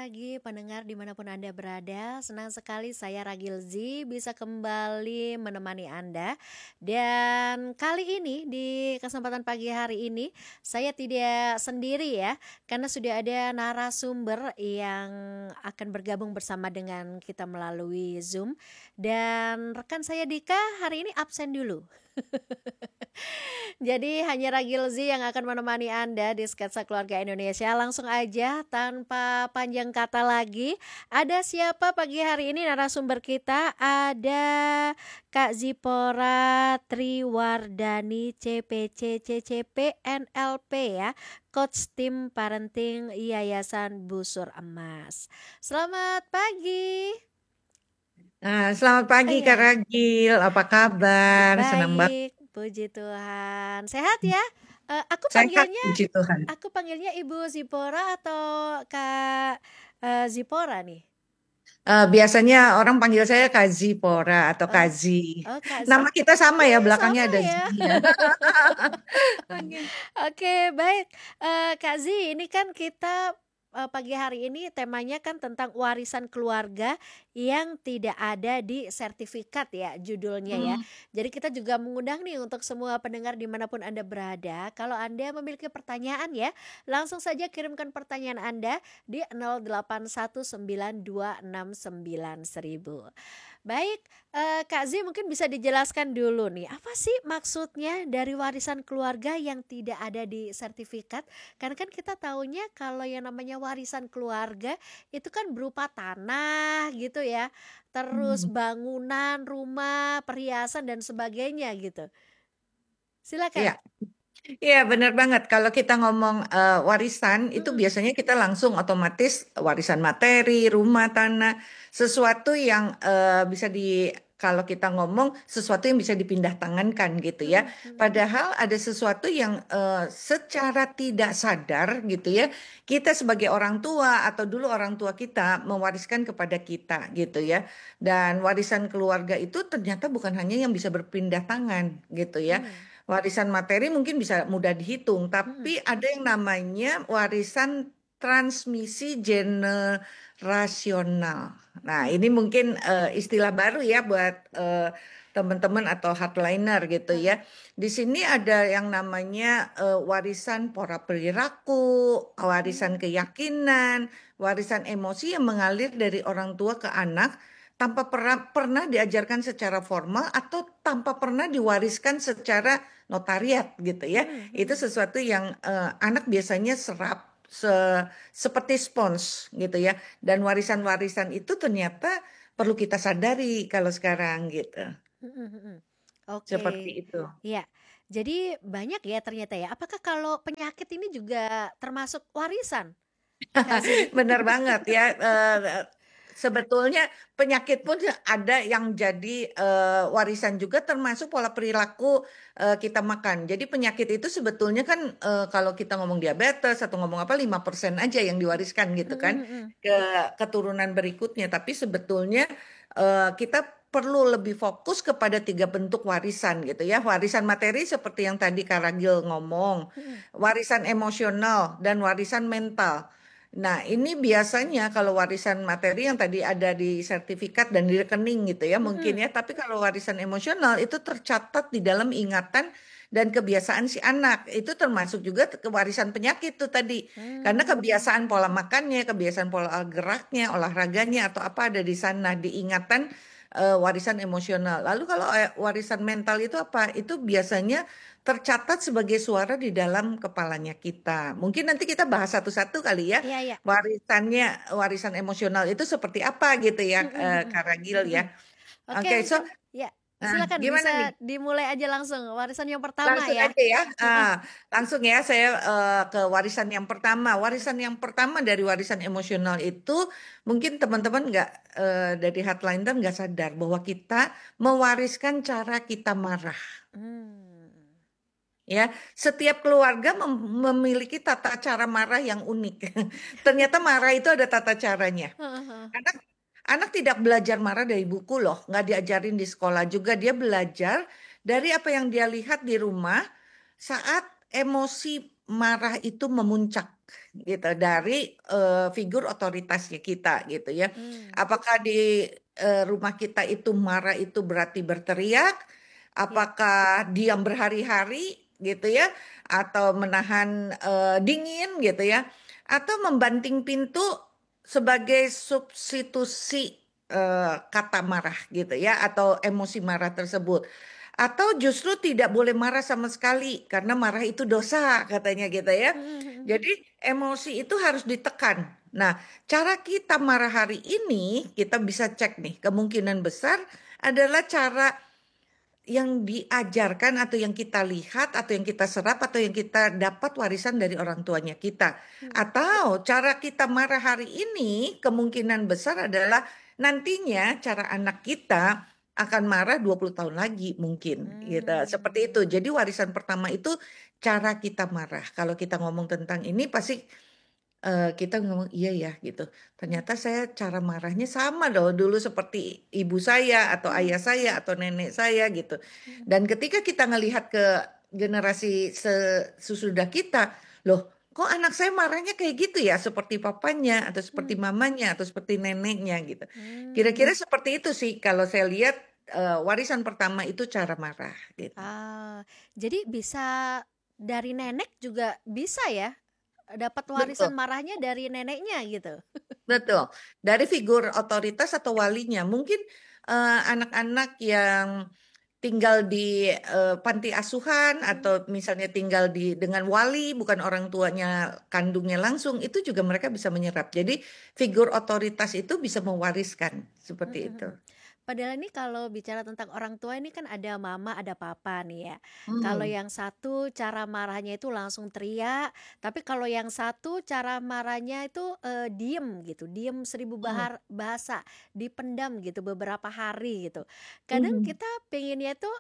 pagi pendengar dimanapun Anda berada. Senang sekali saya Ragilzi bisa kembali menemani Anda. Dan kali ini di kesempatan pagi hari ini saya tidak sendiri ya, karena sudah ada narasumber yang akan bergabung bersama dengan kita melalui Zoom. Dan rekan saya Dika hari ini absen dulu. Jadi hanya Ragilzi yang akan menemani Anda di Sketsa Keluarga Indonesia. Langsung aja tanpa panjang kata lagi. Ada siapa pagi hari ini narasumber kita? Ada Kak Zipora Triwardani CPC CCP NLP ya. Coach Tim Parenting Yayasan Busur Emas. Selamat pagi. Selamat pagi Kak Ya, Ragil, apa kabar? Senang banget. baik. Puji Tuhan. Sehat ya? Aku Sehat, panggilnya puji Tuhan. Ibu Zipora atau Kak Zipora nih? Biasanya orang panggil saya Kak Zipora atau Oh, Kazi. oh Kak Nama kita sama ya, belakangnya sama ada Z ya. ya. Oke. Oke, baik. Kak Zi, ini kan kita pagi hari ini temanya kan tentang warisan keluarga yang tidak ada di sertifikat ya judulnya ya. Hmm. Jadi kita juga mengundang nih untuk semua pendengar dimanapun Anda berada. Kalau Anda memiliki pertanyaan ya, langsung saja kirimkan pertanyaan Anda di 081926691000. Baik, Kak Zi mungkin bisa dijelaskan dulu nih, apa sih maksudnya dari warisan keluarga yang tidak ada di sertifikat? Karena kan kita taunya kalau yang namanya warisan keluarga itu kan berupa tanah gitu ya, terus Hmm. bangunan, rumah, perhiasan dan sebagainya gitu. Iya, Silakan. iya benar banget. Kalau kita ngomong warisan, itu Mm-mm. biasanya kita langsung otomatis warisan materi, rumah, tanah, sesuatu yang bisa kalau kita ngomong sesuatu yang bisa dipindah tangankan gitu ya. Mm-mm. Mm-mm. Padahal ada sesuatu yang secara tidak sadar gitu ya, kita sebagai orang tua atau dulu orang tua kita mewariskan kepada kita gitu ya. Dan warisan keluarga itu ternyata bukan hanya yang bisa berpindah tangan gitu ya. Mm. Warisan materi mungkin bisa mudah dihitung, Mm-mm. tapi ada yang namanya warisan transmisi generasional. Nah, ini mungkin istilah baru ya buat teman-teman atau hardliner gitu Uh-uh. ya. Di sini ada yang namanya warisan pola perilaku, warisan Mm. keyakinan, warisan emosi yang mengalir dari orang tua ke anak tanpa pernah diajarkan secara formal atau tanpa pernah diwariskan secara notariat gitu ya. Mm. Itu Mm. sesuatu yang anak biasanya serap seperti spons gitu ya. Dan warisan-warisan itu ternyata perlu kita sadari kalau sekarang gitu. Mm. Mm. Seperti Oke, itu. ya. Jadi banyak ya ternyata ya. Apakah kalau penyakit ini juga termasuk warisan, Kak Zi? Benar banget ya. Sebetulnya penyakit pun ada yang jadi warisan juga termasuk pola perilaku kita makan. Jadi penyakit itu sebetulnya kan kalau kita ngomong diabetes atau ngomong apa 5% aja yang diwariskan gitu kan ke keturunan berikutnya. Tapi sebetulnya kita perlu lebih fokus kepada 3 bentuk warisan gitu ya. Warisan materi seperti yang tadi Karagil ngomong, warisan emosional dan warisan mental. Nah, ini biasanya kalau warisan materi yang tadi ada di sertifikat dan di rekening gitu ya mungkin ya, tapi kalau warisan emosional itu tercatat di dalam ingatan dan kebiasaan si anak. Itu termasuk juga warisan penyakit tuh tadi. Karena kebiasaan pola makannya, kebiasaan pola geraknya, olahraganya atau apa ada di sana di ingatan warisan emosional. Lalu kalau warisan mental itu apa? Itu biasanya tercatat sebagai suara di dalam kepalanya kita. Mungkin nanti kita bahas satu-satu kali ya. Iya, iya. Warisan emosional itu seperti apa gitu ya, Mhm, mhm, Kak Ragil ya. mhm. Oke, Oke, so mungkin ya, silakan gimana nih? bisa dimulai aja langsung warisan yang pertama Langsung ya. aja ya. Heeh. Langsung ya saya ke warisan yang pertama. Warisan yang pertama dari warisan emosional itu mungkin teman-teman nggak dari hardliner nggak sadar bahwa kita mewariskan cara kita marah. Mmm. Ya, setiap keluarga memiliki tata cara marah yang unik. Ternyata marah itu ada tata caranya. Heeh, heeh. Anak anak tidak belajar marah dari buku loh, nggak diajarin di sekolah juga. Dia belajar dari apa yang dia lihat di rumah saat emosi marah itu memuncak gitu dari figur otoritasnya kita gitu ya. Hmm, Apakah di rumah kita itu marah itu berarti berteriak? ya. Apakah diam berhari-hari gitu ya? Atau menahan dingin gitu ya? Atau membanting pintu sebagai substitusi kata marah gitu ya? Atau emosi marah tersebut? Atau justru tidak boleh marah sama sekali karena marah itu dosa katanya gitu ya. Jadi emosi itu harus ditekan. Nah, cara kita marah hari ini kita bisa cek nih, kemungkinan besar adalah cara yang diajarkan atau yang kita lihat atau yang kita serap atau yang kita dapat warisan dari orang tuanya kita. Atau cara kita marah hari ini kemungkinan besar adalah nantinya cara anak kita akan marah 20 tahun lagi mungkin gitu. Seperti itu. Hmm. Jadi warisan pertama itu cara kita marah. Kalau kita ngomong tentang ini pasti kita ngomong iya ya gitu. Ternyata saya cara marahnya sama loh dulu seperti ibu saya atau ayah saya atau nenek saya gitu. Dan ketika kita ngelihat ke generasi sesudah kita, loh kok anak saya marahnya kayak gitu ya seperti papanya atau seperti mamanya atau seperti neneknya gitu. Kira-kira seperti itu sih kalau saya lihat warisan pertama itu cara marah gitu. Jadi bisa dari nenek juga bisa ya? Dapat Betul. warisan marahnya dari neneknya gitu? Betul, dari figur otoritas atau walinya. Mungkin anak-anak yang tinggal di panti asuhan Mhm. atau misalnya tinggal di dengan wali bukan orang tuanya kandungnya langsung itu juga mereka bisa menyerap. Jadi figur otoritas itu bisa mewariskan seperti Mhm itu. mhm. Padahal ini kalau bicara tentang orang tua ini kan ada mama, ada papa nih ya. Kalau Hmm, yang satu cara marahnya itu langsung teriak, tapi kalau yang satu cara marahnya itu, diem gitu, diem seribu hmm, bahasa, dipendam gitu beberapa hari gitu. Kadang hmm, kita pengennya tuh,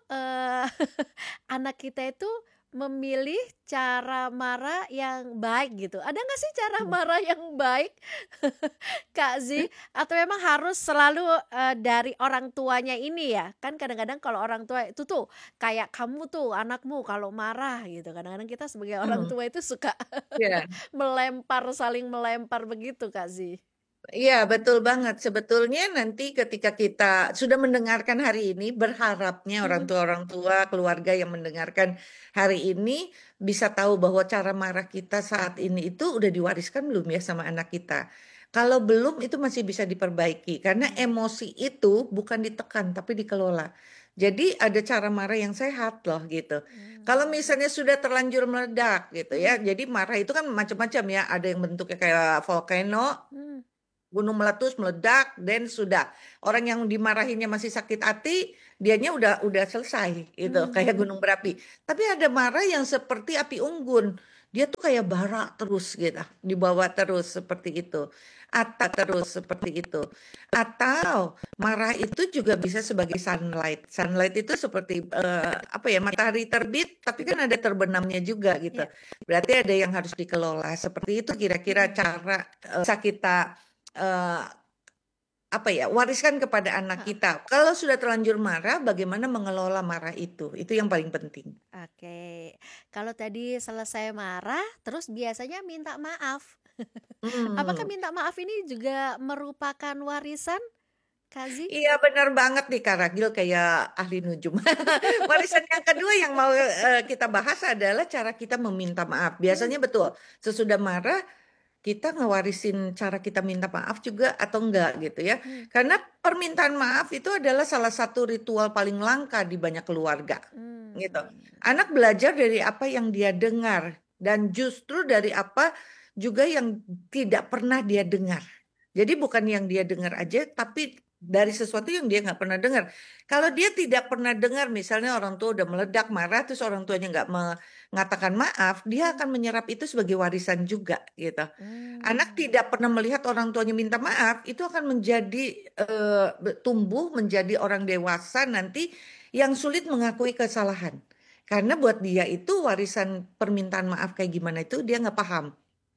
anak kita itu memilih cara marah yang baik gitu. Ada nggak sih cara hmm. marah yang baik? Kak Zi, atau memang harus selalu, dari orang tuanya ini ya? Kan kadang-kadang kalau orang tua itu tuh kayak kamu tuh anakmu kalau marah gitu, kadang-kadang kita sebagai orang Hmm. tua itu suka Ya. saling melempar begitu Kak Zi. Iya, betul banget. Sebetulnya nanti ketika kita sudah mendengarkan hari ini, berharapnya orang Mhm, tua-orang tua, keluarga yang mendengarkan hari ini bisa tahu bahwa cara marah kita saat ini itu udah diwariskan belum ya sama anak kita. Kalau belum itu masih bisa diperbaiki karena mhm, emosi itu bukan ditekan tapi dikelola. Jadi ada cara marah yang sehat loh gitu. Kalau mmm, misalnya sudah terlanjur meledak gitu ya, mhm, jadi marah itu kan macam-macam ya. Ada yang bentuknya kayak volcano, mmm, gunung meletus, meledak, dan sudah. Orang yang dimarahinnya masih sakit hati, dianya udah selesai gitu, kayak mhm, gunung berapi. Tapi ada marah yang seperti api unggun. Dia tuh kayak bara terus gitu, dibawa terus seperti itu. Terus seperti itu. Atau marah itu juga bisa sebagai sunlight. Sunlight itu seperti apa ya, matahari terbit, tapi kan ada terbenamnya juga gitu. iya, Berarti ada yang harus dikelola. Seperti itu kira-kira mhm, cara bisa kita eh, apa ya, wariskan kepada anak heeh, kita. Kalau sudah terlanjur marah, bagaimana mengelola marah itu? Itu yang paling penting. oke. Kalau tadi selesai marah, terus biasanya minta maaf. Apakah Hmm. minta maaf ini juga merupakan warisan, Kak Zi? Iya benar banget nih Kak Ragil kayak ahli nujum. Warisan yang kedua yang mau kita bahas adalah cara kita meminta maaf. Mhm, Biasanya betul, sesudah marah kita ngewarisin cara kita minta maaf juga atau enggak gitu ya. mmm, Karena permintaan maaf itu adalah salah satu ritual paling langka di banyak keluarga gitu. mmm. Anak belajar dari apa yang dia dengar dan justru dari apa juga yang tidak pernah dia dengar. Jadi bukan yang dia dengar aja, tapi dari sesuatu yang dia nggak pernah dengar. Kalau dia tidak pernah dengar, misalnya orang tua udah meledak marah, terus orang tuanya nggak mengatakan maaf, dia Mhm, akan menyerap itu sebagai warisan juga gitu. Anak mmm, tidak pernah melihat orang tuanya minta maaf, itu akan menjadi tumbuh menjadi orang dewasa nanti yang sulit mengakui kesalahan. Karena buat dia itu warisan permintaan maaf kayak gimana itu dia nggak paham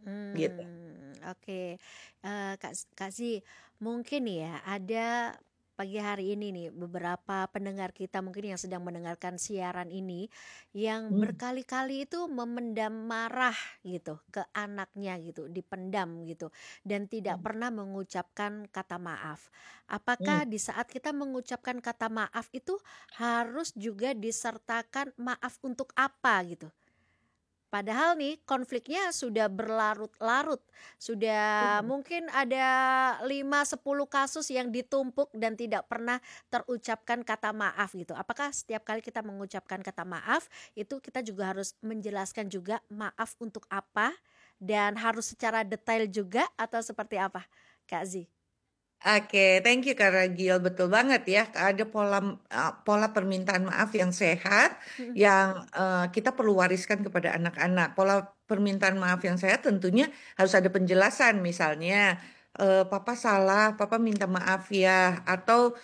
gitu. oke, Kak Zee, mungkin ya ada pagi hari ini nih beberapa pendengar kita mungkin yang sedang mendengarkan siaran ini yang Hmm, berkali-kali itu memendam marah gitu ke anaknya gitu, dipendam gitu dan tidak hmm, pernah mengucapkan kata maaf. hmm. Apakah di saat kita mengucapkan kata maaf itu harus juga disertakan maaf untuk apa gitu? Padahal nih konfliknya sudah berlarut-larut, sudah Iya. mungkin ada 5 10 kasus yang ditumpuk dan tidak pernah terucapkan kata maaf gitu. Apakah setiap kali kita mengucapkan kata maaf, itu kita juga harus menjelaskan juga maaf untuk apa dan harus secara detail juga atau seperti apa, Kak Zi? Oke, thank you Kak Ragil. Betul banget ya, ada pola permintaan maaf yang sehat Mhm, yang kita perlu wariskan kepada anak-anak. Pola permintaan maaf yang sehat tentunya harus ada penjelasan, misalnya papa salah, papa minta maaf ya, atau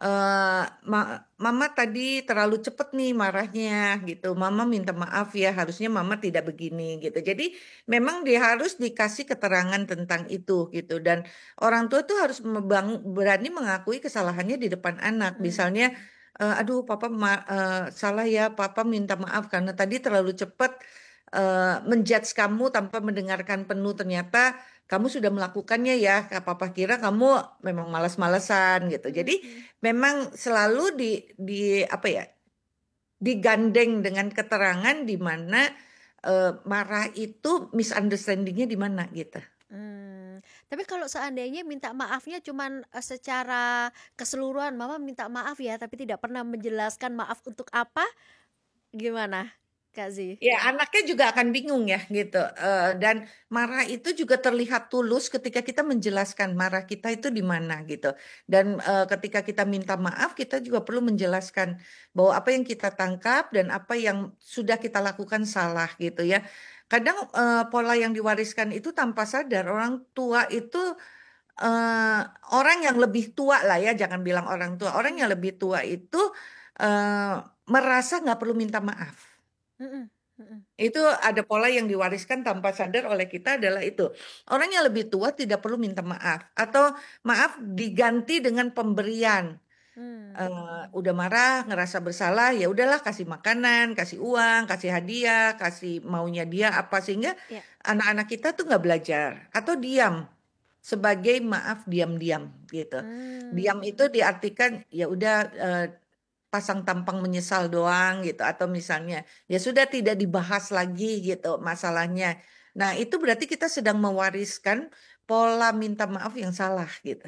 mama tadi terlalu cepet nih marahnya gitu. Mama minta maaf ya, harusnya mama tidak begini gitu. Jadi memang dia harus dikasih keterangan tentang itu gitu, dan orang tua tuh harus berani mengakui kesalahannya di depan anak. mhm, Misalnya, aduh papa salah ya, papa minta maaf karena tadi terlalu cepat menjudge kamu tanpa mendengarkan penuh. Ternyata kamu sudah melakukannya ya, papa kira kamu memang malas-malesan gitu. mhm, Jadi mhm. memang selalu di apa ya, digandeng dengan keterangan di mana marah itu misunderstandingnya di mana gitu. Tapi kalau seandainya minta maafnya cuman, secara keseluruhan, "Mama minta maaf ya," tapi tidak pernah menjelaskan maaf untuk apa, gimana, Kak Zi? Ya, anaknya juga akan bingung ya gitu. Dan marah itu juga terlihat tulus ketika kita menjelaskan marah kita itu di mana gitu. Dan ketika kita minta maaf, kita juga perlu menjelaskan bahwa apa yang kita tangkap dan apa yang sudah kita lakukan salah gitu ya. Kadang pola yang diwariskan itu tanpa sadar orang tua itu eh, orang yang lebih tua lah ya, jangan bilang orang tua. Orang Mhm, yang lebih tua itu eh, merasa nggak perlu minta maaf. mhm, mhm, Itu ada pola yang diwariskan tanpa sadar oleh kita adalah itu. Orang yang lebih tua tidak perlu minta maaf atau maaf diganti dengan pemberian. mmm, Udah marah, ngerasa bersalah, ya udahlah kasih makanan, kasih uang, kasih hadiah, kasih maunya dia apa sehingga iya, anak-anak kita tuh nggak belajar atau diam sebagai maaf diam-diam gitu. Diam mmm, itu diartikan ya udah pasang tampang menyesal doang gitu atau misalnya ya sudah tidak dibahas lagi gitu masalahnya. Nah, itu berarti kita sedang mewariskan pola minta maaf yang salah gitu.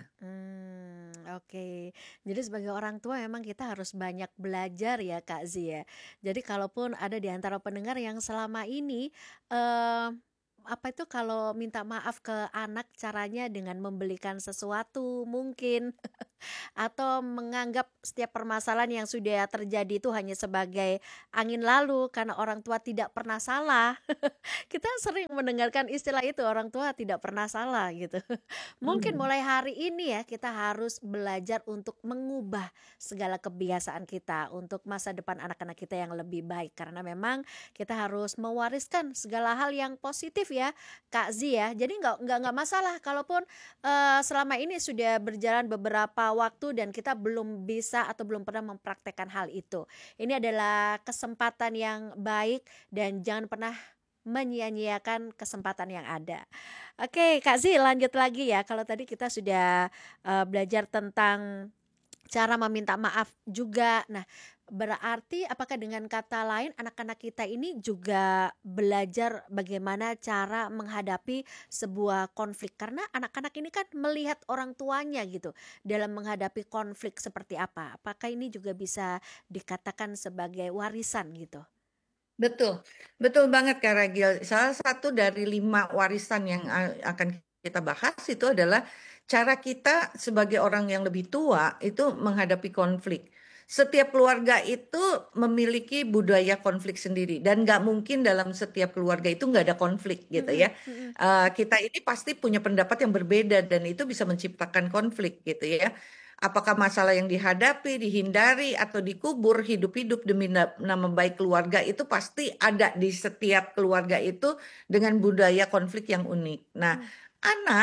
oke. Jadi sebagai orang tua memang kita harus banyak belajar ya, Kak Zi, ya. Jadi kalaupun ada di antara pendengar yang selama ini, eee, apa itu, kalau minta maaf ke anak caranya dengan membelikan sesuatu mungkin atau menganggap setiap permasalahan yang sudah terjadi itu hanya sebagai angin lalu karena orang tua tidak pernah salah. Kita sering mendengarkan istilah itu, orang tua tidak pernah salah gitu. Mungkin Hmm. mulai hari ini ya kita harus belajar untuk mengubah segala kebiasaan kita untuk masa depan anak-anak kita yang lebih baik karena memang kita harus mewariskan segala hal yang positif ya, Kak Zi ya. Jadi nggak masalah kalaupun selama ini sudah berjalan beberapa waktu dan kita belum bisa atau belum pernah mempraktekkan hal itu. Ini adalah kesempatan yang baik dan jangan pernah menyia-nyiakan kesempatan yang ada. Oke, Kak Zi lanjut lagi ya. Kalau tadi kita sudah belajar tentang cara meminta maaf juga. Nah, berarti apakah dengan kata lain anak-anak kita ini juga belajar bagaimana cara menghadapi sebuah konflik? Karena anak-anak ini kan melihat orang tuanya gitu dalam menghadapi konflik seperti apa. Apakah ini juga bisa dikatakan sebagai warisan gitu? Betul, betul banget Kak Ragil. Salah satu dari 5 warisan yang akan kita bahas itu adalah cara kita sebagai orang yang lebih tua itu menghadapi konflik. Setiap keluarga itu memiliki budaya konflik sendiri dan nggak mungkin dalam setiap keluarga itu nggak ada konflik gitu ya. Mhm, mhm, Kita ini pasti punya pendapat yang berbeda dan itu bisa menciptakan konflik gitu ya. Apakah masalah yang dihadapi, dihindari, atau dikubur hidup-hidup demi nama baik keluarga itu pasti ada di setiap keluarga itu dengan budaya konflik yang unik. Nah, mhm, anak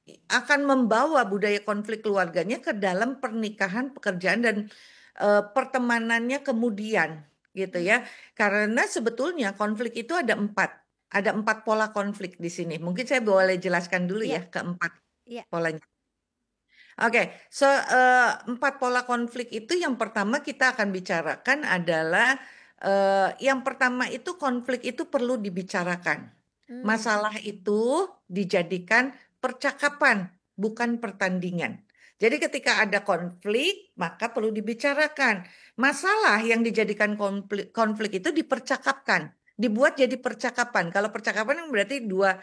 akan membawa budaya konflik keluarganya ke dalam pernikahan, pekerjaan, dan pertemanannya kemudian, gitu ya. Karena sebetulnya konflik itu ada empat pola konflik di sini. Mungkin saya boleh jelaskan dulu Iya, ya keempat iya. polanya. Oke, empat pola konflik itu yang pertama kita akan bicarakan adalah yang pertama itu konflik itu perlu dibicarakan. Hmm, Masalah itu dijadikan percakapan, bukan pertandingan. Jadi ketika ada konflik, maka perlu dibicarakan. Masalah yang dijadikan konflik itu dipercakapkan, dibuat jadi percakapan. Kalau percakapan kan berarti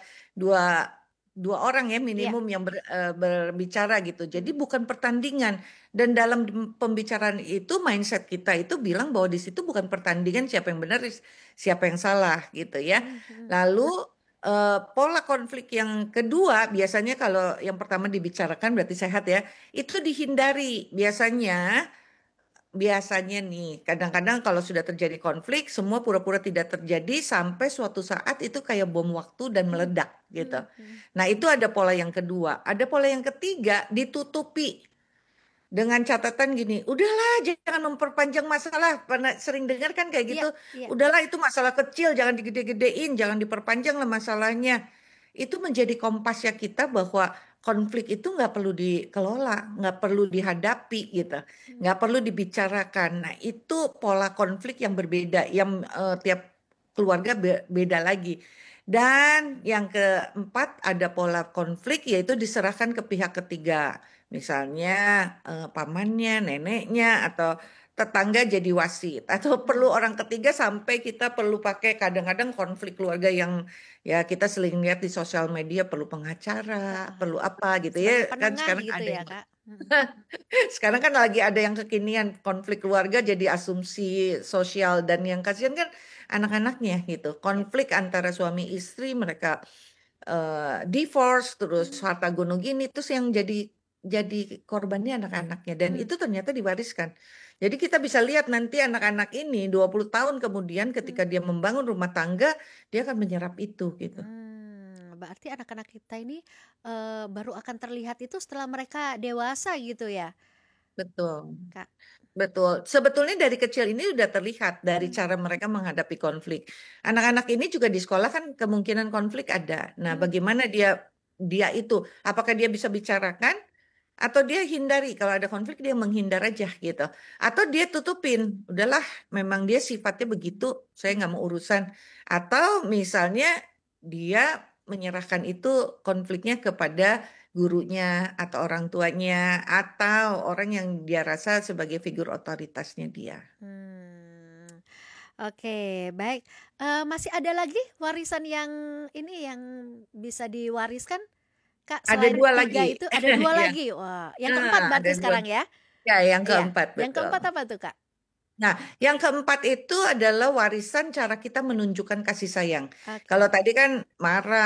dua dua orang ya iya. minimum yang berbicara gitu. Jadi bukan pertandingan. Dan dalam pembicaraan itu mindset kita itu bilang bahwa di situ bukan pertandingan siapa yang benar, siapa yang salah gitu ya. Hmm, hmm. Lalu pola konflik yang kedua biasanya kalau yang pertama dibicarakan berarti sehat ya. Itu dihindari biasanya. Biasanya nih, kadang-kadang kalau sudah terjadi konflik, semua pura-pura tidak terjadi sampai suatu saat itu kayak bom waktu dan Hmm, meledak gitu. hmm, hmm. Nah, itu ada pola yang kedua. Ada pola yang ketiga, ditutupi dengan catatan gini, udahlah jangan memperpanjang masalah. Pernah sering dengar kan kayak Iya, gitu, iya. udahlah itu masalah kecil, jangan digede-gedein, jangan diperpanjang lah masalahnya. Itu menjadi kompasnya kita bahwa konflik itu nggak perlu dikelola, nggak perlu dihadapi gitu, Hmm, nggak perlu dibicarakan. Nah itu pola konflik yang berbeda, yang tiap keluarga beda lagi. Dan yang keempat ada pola konflik yaitu diserahkan ke pihak ketiga. Misalnya pamannya, neneknya, atau tetangga jadi wasit. Atau perlu hmm. orang ketiga sampai kita perlu pakai kadang-kadang konflik keluarga yang ya kita sering lihat di sosial media perlu pengacara, Heeh. perlu apa gitu ya. Sebagai Kan penengah sekarang gitu ada ya, yang Kak? Hmm. sekarang kan lagi ada yang kekinian konflik keluarga jadi asumsi sosial dan yang kasihan kan anak-anaknya gitu. Iya. Konflik antara suami istri mereka divorce terus Hmm, harta gunung gini terus yang jadi korbannya anak-anaknya dan hmm, itu ternyata diwariskan. Jadi kita bisa lihat nanti anak-anak ini 20 tahun kemudian hmm. ketika dia membangun rumah tangga dia akan menyerap itu gitu. Berarti anak-anak kita ini, baru akan terlihat itu setelah mereka dewasa gitu ya, Betul. Kak? Betul. Sebetulnya dari kecil ini udah terlihat dari Mmm, cara mereka menghadapi konflik. Anak-anak ini juga di sekolah kan kemungkinan konflik ada. Nah, mmm, bagaimana dia dia itu apakah dia bisa bicarakan atau dia hindari kalau ada konflik dia menghindar aja gitu. Atau dia tutupin, udahlah memang dia sifatnya begitu, saya nggak mau urusan. Atau misalnya dia menyerahkan itu konfliknya kepada gurunya atau orang tuanya atau orang yang dia rasa sebagai figur otoritasnya dia. mmm, oke baik, masih ada lagi warisan yang ini, yang bisa diwariskan, Kak, Ada selain dua 3 lagi, itu ada 2 ya, lagi? Wah, yang keempat ada berarti dua. sekarang ya? Ya, yang Iya, keempat yang betul. keempat apa tuh, Kak? Nah, yang keempat itu adalah warisan cara kita menunjukkan kasih sayang. Kalau Oke. tadi kan marah